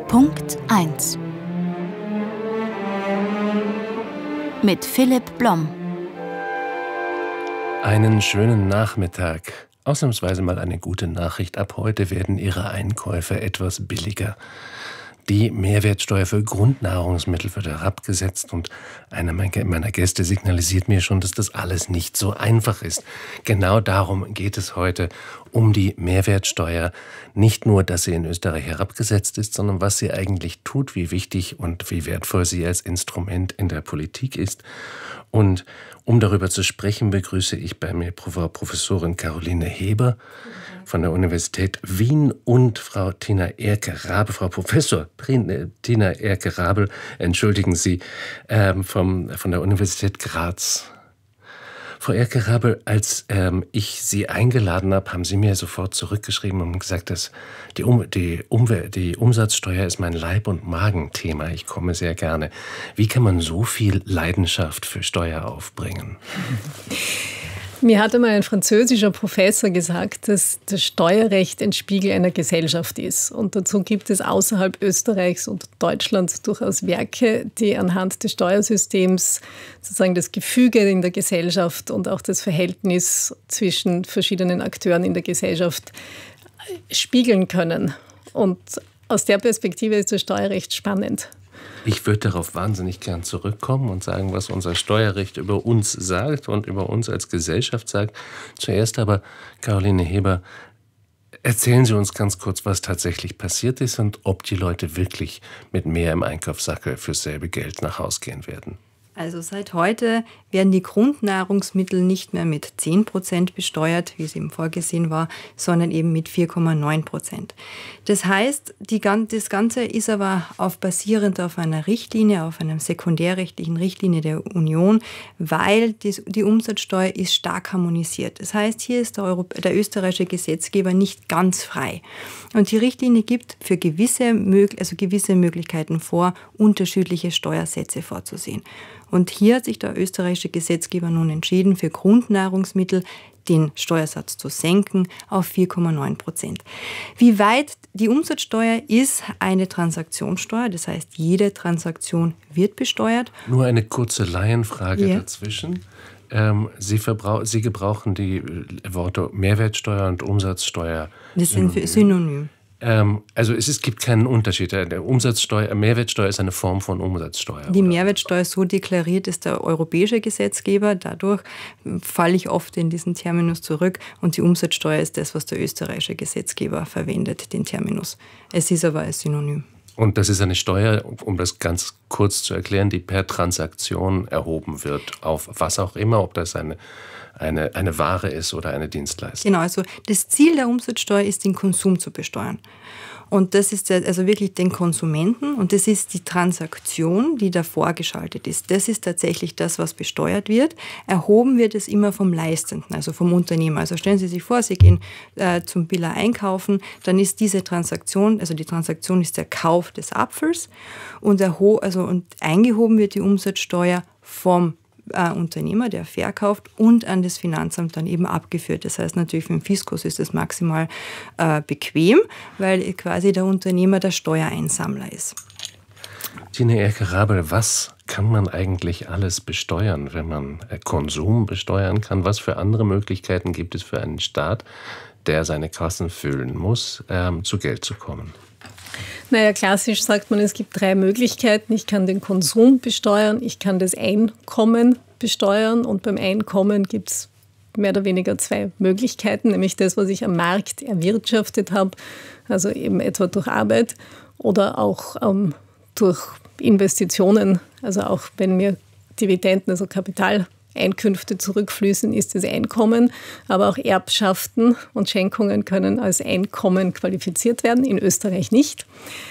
Punkt 1 mit Philipp Blom. Einen schönen Nachmittag. Ausnahmsweise mal eine gute Nachricht. Ab heute werden Ihre Einkäufe etwas billiger. Die Mehrwertsteuer für Grundnahrungsmittel wird herabgesetzt und einer meiner Gäste signalisiert mir schon, dass das alles nicht so einfach ist. Genau darum geht es heute, um die Mehrwertsteuer. Nicht nur, dass sie in Österreich herabgesetzt ist, sondern was sie eigentlich tut, wie wichtig und wie wertvoll sie als Instrument in der Politik ist. Und um darüber zu sprechen, begrüße ich bei mir Frau Professorin Caroline Heber von der Universität Wien und Frau Tina Erke-Rabel, Frau Professor Tina Erke-Rabel, entschuldigen Sie, von der Universität Graz. Frau Erke-Rabel, als ich Sie eingeladen habe, haben Sie mir sofort zurückgeschrieben und gesagt, dass die Umsatzsteuer ist mein Leib- und Magenthema. Ich komme sehr gerne. Wie kann man so viel Leidenschaft für Steuer aufbringen? Mir hat einmal ein französischer Professor gesagt, dass das Steuerrecht ein Spiegel einer Gesellschaft ist. Und dazu gibt es außerhalb Österreichs und Deutschlands durchaus Werke, die anhand des Steuersystems sozusagen das Gefüge in der Gesellschaft und auch das Verhältnis zwischen verschiedenen Akteuren in der Gesellschaft spiegeln können. Und aus der Perspektive ist das Steuerrecht spannend. Ich würde darauf wahnsinnig gern zurückkommen und sagen, was unser Steuerrecht über uns sagt und über uns als Gesellschaft sagt. Zuerst aber, Caroline Heber, erzählen Sie uns ganz kurz, was tatsächlich passiert ist und ob die Leute wirklich mit mehr im Einkaufssackel fürs selbe Geld nach Hause gehen werden. Also seit heute werden die Grundnahrungsmittel nicht mehr mit 10% besteuert, wie es eben vorgesehen war, sondern eben mit 4,9%. Das heißt, das Ganze ist aber basierend auf einer Richtlinie, auf einer sekundärrechtlichen Richtlinie der Union, weil die Umsatzsteuer ist stark harmonisiert. Das heißt, hier ist der österreichische Gesetzgeber nicht ganz frei. Und die Richtlinie gibt für gewisse Möglichkeiten vor, unterschiedliche Steuersätze vorzusehen. Und hier hat sich der österreichische Gesetzgeber nun entschieden, für Grundnahrungsmittel den Steuersatz zu senken auf 4,9%. Wie weit die Umsatzsteuer ist eine Transaktionssteuer, das heißt, jede Transaktion wird besteuert. Nur eine kurze Laienfrage dazwischen. Sie gebrauchen die Worte Mehrwertsteuer und Umsatzsteuer. Das sind synonym. Also es gibt keinen Unterschied. Mehrwertsteuer ist eine Form von Umsatzsteuer. Die Mehrwertsteuer, so deklariert ist der europäische Gesetzgeber. Dadurch falle ich oft in diesen Terminus zurück. Und die Umsatzsteuer ist das, was der österreichische Gesetzgeber verwendet, den Terminus. Es ist aber ein Synonym. Und das ist eine Steuer, um das ganz kurz zu erklären, die per Transaktion erhoben wird, auf was auch immer, ob das eine Ware ist oder eine Dienstleistung. Genau, also das Ziel der Umsatzsteuer ist, den Konsum zu besteuern. Und das ist also wirklich den Konsumenten und das ist die Transaktion, die davor geschaltet ist. Das ist tatsächlich das, was besteuert wird. Erhoben wird es immer vom Leistenden, also vom Unternehmer. Also stellen Sie sich vor, Sie gehen zum Billa einkaufen, dann ist diese Transaktion, also die Transaktion ist der Kauf des Apfels und eingehoben wird die Umsatzsteuer vom Unternehmer, der verkauft und an das Finanzamt dann eben abgeführt. Das heißt natürlich für den Fiskus ist das maximal bequem, weil quasi der Unternehmer der Steuereinsammler ist. Tina Erke-Rabel, was kann man eigentlich alles besteuern, wenn man Konsum besteuern kann? Was für andere Möglichkeiten gibt es für einen Staat, der seine Kassen füllen muss, zu Geld zu kommen? Naja, klassisch sagt man, es gibt 3 Möglichkeiten. Ich kann den Konsum besteuern, ich kann das Einkommen besteuern und beim Einkommen gibt es mehr oder weniger 2 Möglichkeiten, nämlich das, was ich am Markt erwirtschaftet habe, also eben etwa durch Arbeit oder auch durch Investitionen, also auch wenn mir Dividenden, also Kapitaleinkünfte zurückfließen, ist das Einkommen, aber auch Erbschaften und Schenkungen können als Einkommen qualifiziert werden, in Österreich nicht.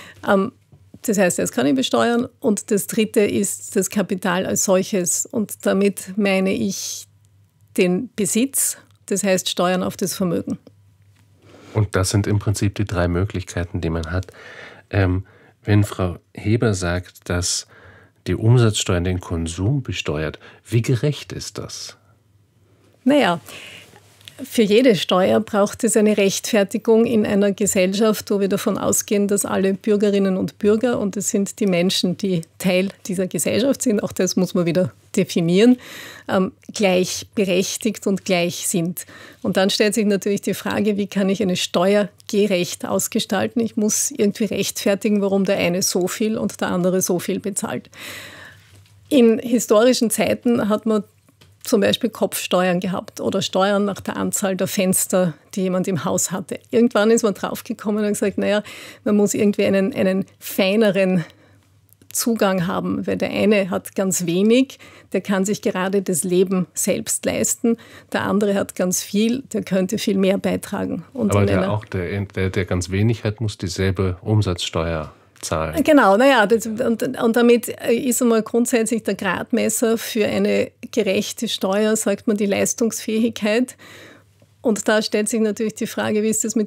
Das heißt, das kann ich besteuern. Und das Dritte ist das Kapital als solches. Und damit meine ich den Besitz, das heißt Steuern auf das Vermögen. Und das sind im Prinzip die 3 Möglichkeiten, die man hat. Wenn Frau Heber sagt, dass die Umsatzsteuer den Konsum besteuert, wie gerecht ist das? Naja, für jede Steuer braucht es eine Rechtfertigung in einer Gesellschaft, wo wir davon ausgehen, dass alle Bürgerinnen und Bürger, und es sind die Menschen, die Teil dieser Gesellschaft sind, auch das muss man wieder definieren, gleichberechtigt und gleich sind. Und dann stellt sich natürlich die Frage, wie kann ich eine Steuer gerecht ausgestalten? Ich muss irgendwie rechtfertigen, warum der eine so viel und der andere so viel bezahlt. In historischen Zeiten hat man zum Beispiel Kopfsteuern gehabt oder Steuern nach der Anzahl der Fenster, die jemand im Haus hatte. Irgendwann ist man draufgekommen und gesagt, naja, man muss irgendwie einen feineren Zugang haben, weil der eine hat ganz wenig, der kann sich gerade das Leben selbst leisten, der andere hat ganz viel, der könnte viel mehr beitragen. Und aber der ganz wenig hat, muss dieselbe Umsatzsteuer zahlen. Genau, und damit ist einmal grundsätzlich der Gradmesser für eine gerechte Steuer, sagt man, die Leistungsfähigkeit. Und da stellt sich natürlich die Frage, wie ist das mit